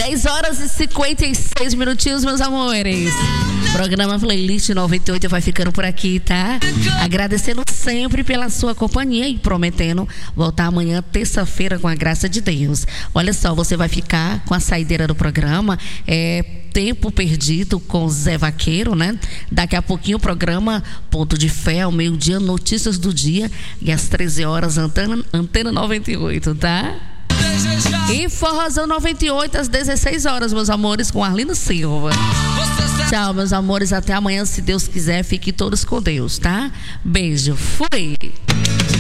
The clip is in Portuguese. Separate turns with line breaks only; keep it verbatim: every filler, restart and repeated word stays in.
dez horas e cinquenta e seis minutinhos, meus amores. Programa Playlist noventa e oito vai ficando por aqui, tá? Agradecendo sempre pela sua companhia e prometendo voltar amanhã, terça-feira, com a graça de Deus. Olha só, você vai ficar com a saideira do programa, é Tempo Perdido com Zé Vaqueiro, né? Daqui a pouquinho o programa Ponto de Fé, ao meio-dia, Notícias do Dia, e às treze horas, Antena, Antena noventa e oito, tá? E Forrozão noventa e oito às dezesseis horas, meus amores, com Arlindo Silva. Tchau, meus amores, até amanhã, se Deus quiser. Fiquem todos com Deus, tá? Beijo, fui!